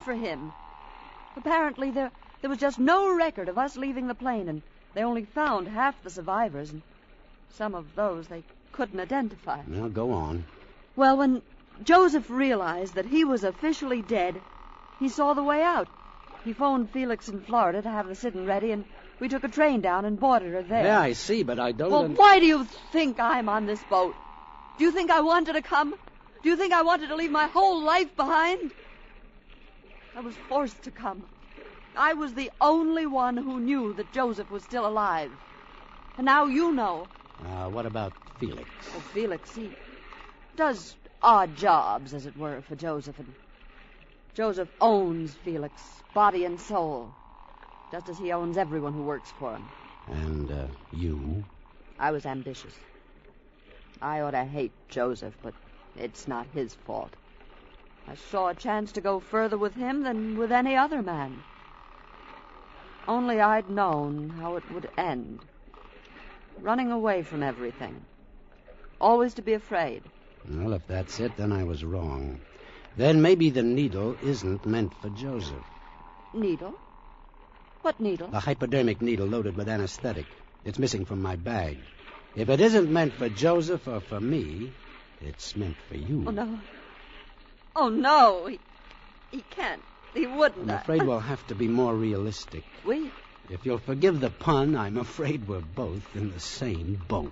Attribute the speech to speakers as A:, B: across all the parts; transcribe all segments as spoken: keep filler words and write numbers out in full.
A: for him. Apparently, there, there was just no record of us leaving the plane, and they only found half the survivors, and some of those they couldn't identify.
B: Now, go on.
A: Well, when Joseph realized that he was officially dead, he saw the way out. He phoned Felix in Florida to have the sit-in ready, and we took a train down and boarded her there.
B: Yeah, I see, but I don't...
A: Well,
B: un-
A: why do you think I'm on this boat? Do you think I wanted to come? Do you think I wanted to leave my whole life behind? I was forced to come. I was the only one who knew that Joseph was still alive. And now you know.
B: Uh, what about Felix?
A: Oh, Felix, he does odd jobs, as it were, for Joseph. And Joseph owns Felix, body and soul, just as he owns everyone who works for him.
B: And, uh, you?
A: I was ambitious. I ought to hate Joseph, but it's not his fault. I saw a chance to go further with him than with any other man. Only I'd known how it would end. Running away from everything. Always to be afraid.
B: Well, if that's it, then I was wrong. Then maybe the needle isn't meant for Joseph.
A: Needle? What needle?
B: The hypodermic needle loaded with anesthetic. It's missing from my bag. If it isn't meant for Joseph or for me, it's meant for you.
A: Oh, no. Oh, no. He, he can't. He wouldn't.
B: I'm afraid we'll have to be more realistic.
A: We?
B: If you'll forgive the pun, I'm afraid we're both in the same boat.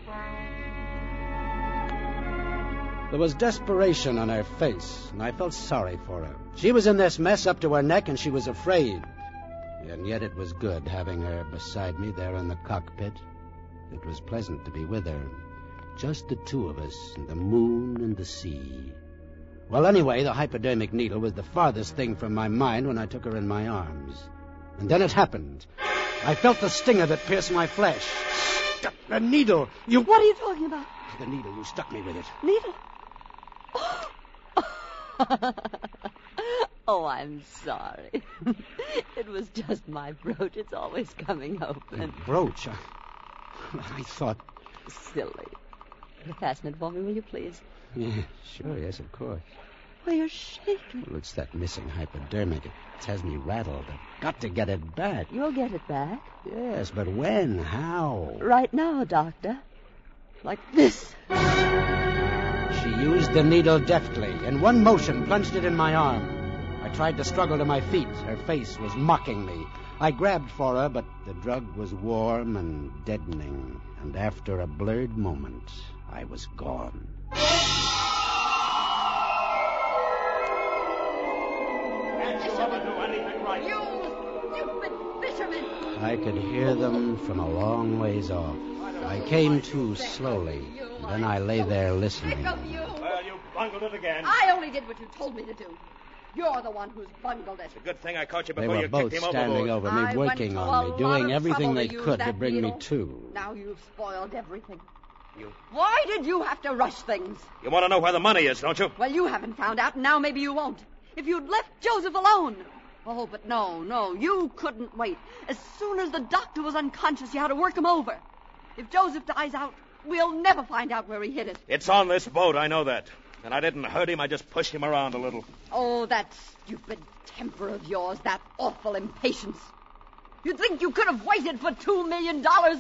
B: There was desperation on her face, and I felt sorry for her. She was in this mess up to her neck, and she was afraid. And yet it was good having her beside me there in the cockpit. It was pleasant to be with her. Just the two of us, and the moon and the sea. Well, anyway, the hypodermic needle was the farthest thing from my mind when I took her in my arms. And then it happened. I felt the sting of it pierce my flesh. The needle! You...
A: What are you talking about?
B: The needle. You stuck me with it.
A: Needle? Oh, I'm sorry. It was just my brooch. It's always coming open.
B: A brooch? I, I thought...
A: Silly. Fasten it for me, will you, please?
B: Yeah, sure, yes, of course.
A: Well, you're shaking.
B: Well, it's that missing hypodermic. It has me rattled. I've got to get it back.
A: You'll get it back.
B: Yes, but when? How?
A: Right now, Doctor. Like this.
B: She used the needle deftly. In one motion, plunged it in my arm. I tried to struggle to my feet. Her face was mocking me. I grabbed for her, but the drug was warm and deadening. And after a blurred moment, I was gone.
A: You stupid fisherman!
B: I could hear them from a long ways off. I came to slowly, and then I lay there listening.
C: Well, you bungled it again.
A: I only did what you told me to do. You're the one who's bungled it.
C: It's a good thing I caught you
B: They
C: before
B: were
C: you
B: both
C: kicked him
B: standing
C: overboard.
B: over me,
A: I
B: working
A: went to
B: on
A: a
B: me,
A: lot
B: doing
A: of
B: everything
A: trouble
B: they
A: to use
B: could to
A: that
B: bring me
A: needle.
B: to.
A: Now you've spoiled everything.
C: You...
A: Why did you have to rush things?
C: You want to know where the money is, don't you?
A: Well, you haven't found out, and now maybe you won't. If you'd left Joseph alone. Oh, but no, no, you couldn't wait. As soon as the doctor was unconscious, you had to work him over. If Joseph dies out, we'll never find out where he hid it.
C: It's on this boat, I know that. And I didn't hurt him, I just pushed him around a little.
A: Oh, that stupid temper of yours, that awful impatience. You'd think you could have waited for two million dollars.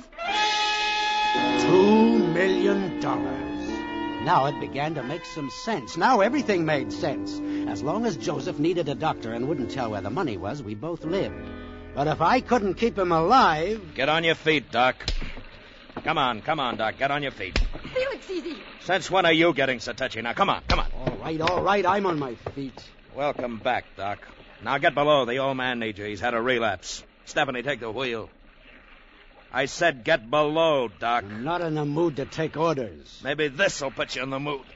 B: Two million dollars. Now it began to make some sense. Now everything made sense. As long as Joseph needed a doctor and wouldn't tell where the money was, we both lived. But if I couldn't keep him alive...
C: Get on your feet, Doc. Come on, come on, Doc. Get on your feet.
A: Felix, easy.
C: Since when are you getting so touchy? Now, come on, come on.
B: All right, all right. I'm on my feet.
C: Welcome back, Doc. Now get below. The old man needs you. He's had a relapse. Stephanie, take the wheel. I said get below, Doc.
B: I'm not in the mood to take orders.
C: Maybe this'll put you in the mood.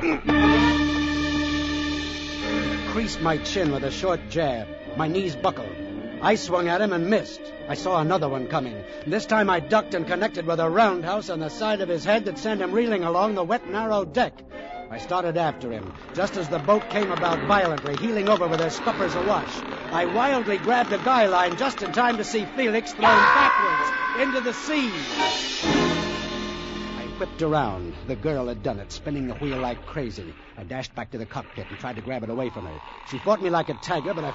B: Creased my chin with a short jab. My knees buckled. I swung at him and missed. I saw another one coming. This time I ducked and connected with a roundhouse on the side of his head that sent him reeling along the wet, narrow deck. I started after him, just as the boat came about violently, heeling over with her scuppers awash. I wildly grabbed a guy line just in time to see Felix thrown backwards into the sea. I whipped around. The girl had done it, spinning the wheel like crazy. I dashed back to the cockpit and tried to grab it away from her. She fought me like a tiger, but I